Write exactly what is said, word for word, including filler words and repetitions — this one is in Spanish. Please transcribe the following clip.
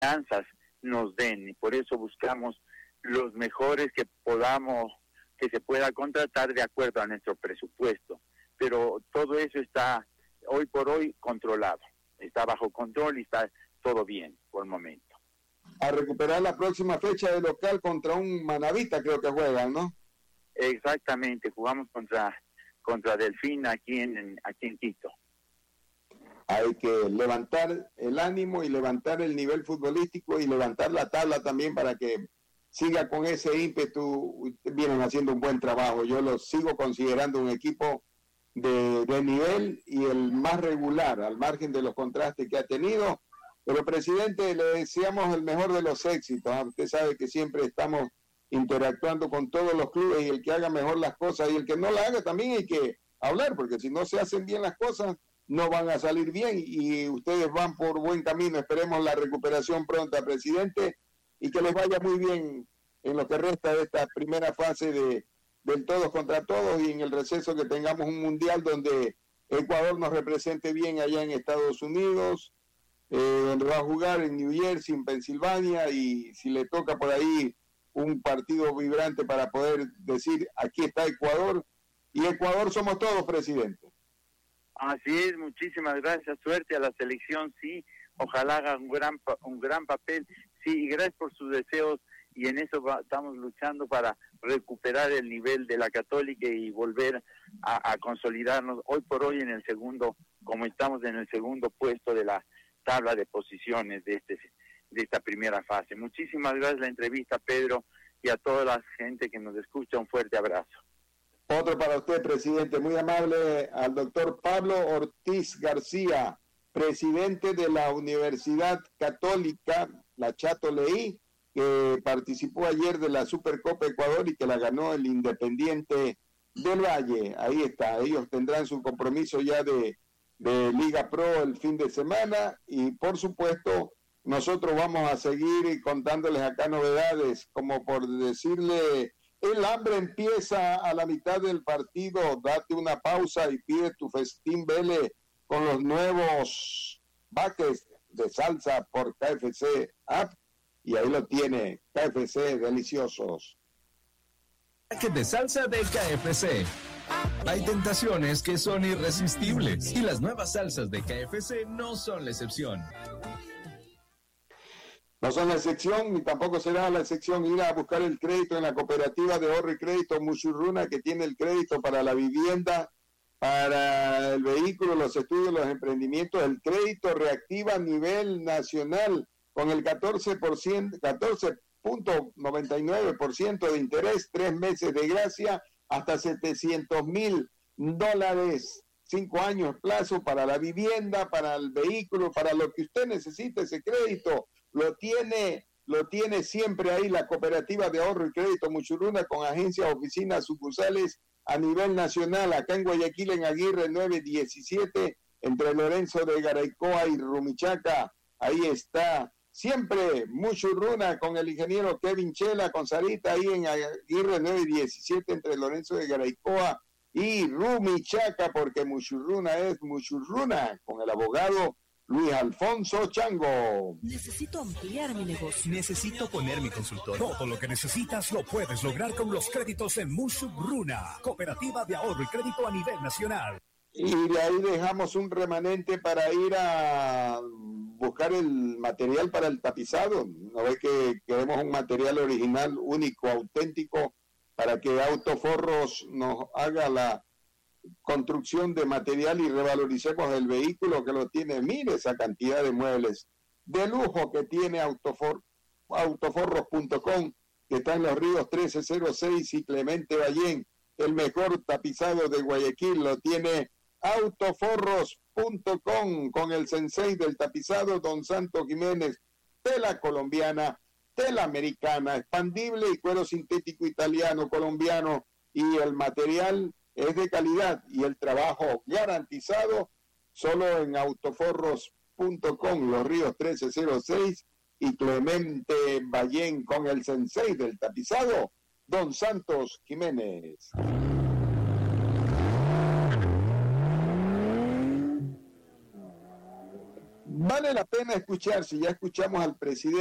finanzas nos den, y por eso buscamos los mejores que podamos, que se pueda contratar de acuerdo a nuestro presupuesto. Pero todo eso está hoy por hoy controlado, está bajo control y está todo bien por el momento. A recuperar la próxima fecha de local contra un Manavita, creo que juegan, ¿no? Exactamente, jugamos contra contra Delfín aquí en, en aquí en Quito. Hay que levantar el ánimo y levantar el nivel futbolístico y levantar la tabla también para que siga con ese ímpetu. Vienen haciendo un buen trabajo. Yo los sigo considerando un equipo de, de nivel y el más regular, al margen de los contrastes que ha tenido. Pero, presidente, le deseamos el mejor de los éxitos. Usted sabe que siempre estamos interactuando con todos los clubes y el que haga mejor las cosas y el que no la haga también hay que hablar, porque si no se hacen bien las cosas, no van a salir bien y ustedes van por buen camino. Esperemos la recuperación pronta, presidente, y que les vaya muy bien en lo que resta de esta primera fase de del todos contra todos y en el receso que tengamos un mundial donde Ecuador nos represente bien allá en Estados Unidos, eh, donde va a jugar en New Jersey, en Pensilvania, y si le toca por ahí un partido vibrante para poder decir aquí está Ecuador, y Ecuador somos todos, presidente. Así es, muchísimas gracias, suerte a la selección, sí, ojalá haga un gran un gran papel, sí, y gracias por sus deseos, y en eso va, estamos luchando para recuperar el nivel de la Católica y volver a, a consolidarnos hoy por hoy en el segundo, como estamos en el segundo puesto de la tabla de posiciones de este de esta primera fase. Muchísimas gracias por la entrevista, Pedro, y a toda la gente que nos escucha, un fuerte abrazo. Otro para usted, presidente, muy amable, al doctor Pablo Ortiz García, presidente de la Universidad Católica, la Chato Leí, que participó ayer de la Supercopa Ecuador y que la ganó el Independiente del Valle. Ahí está, ellos tendrán su compromiso ya de, de Liga Pro el fin de semana y por supuesto nosotros vamos a seguir contándoles acá novedades, como por decirle, el hambre empieza a la mitad del partido, date una pausa y pide tu festín Vele con los nuevos baques de salsa por K F C App, y ahí lo tiene, K F C deliciosos. Baques de salsa de K F C. Hay tentaciones que son irresistibles y las nuevas salsas de K F C no son la excepción. No son la excepción, ni tampoco será la excepción ir a buscar el crédito en la cooperativa de ahorro y crédito Musurruna, que tiene el crédito para la vivienda, para el vehículo, los estudios, los emprendimientos. El crédito reactiva a nivel nacional con el catorce por ciento, catorce punto noventa y nueve por ciento de interés, tres meses de gracia, hasta setecientos mil dólares, cinco años plazo para la vivienda, para el vehículo, para lo que usted necesite. Ese crédito lo tiene, lo tiene siempre ahí la cooperativa de ahorro y crédito Muchuruna, con agencias, oficinas, sucursales a nivel nacional, acá en Guayaquil, en Aguirre nueve diecisiete, entre Lorenzo de Garaycoa y Rumichaca. Ahí está siempre Muchuruna con el ingeniero Kevin Chela, con Sarita, ahí en Aguirre nueve diecisiete, entre Lorenzo de Garaycoa y Rumichaca, porque Muchuruna es Muchuruna, con el abogado Luis Alfonso Chango. Necesito ampliar mi negocio. Necesito poner mi consultorio. Todo lo que necesitas lo puedes lograr con los créditos en Musurruna, cooperativa de ahorro y crédito a nivel nacional. Y de ahí dejamos un remanente para ir a buscar el material para el tapizado. ¿No ve que queremos un material original, único, auténtico, para que Autoforros nos haga la construcción de material y revaloricemos el vehículo que lo tiene? Mire esa cantidad de muebles de lujo que tiene Autofor, autoforros punto com, que está en los ríos trece cero seis y Clemente Ballén. El mejor tapizado de Guayaquil lo tiene autoforros punto com, con el sensei del tapizado, don Santo Jiménez. Tela colombiana, tela americana, expandible y cuero sintético italiano, colombiano, y el material es de calidad y el trabajo garantizado. Solo en autoforros punto com, los ríos trece cero seis y Clemente Ballén, con el sensei del tapizado, don Santos Jiménez. Vale la pena escuchar, si ya escuchamos al presidente.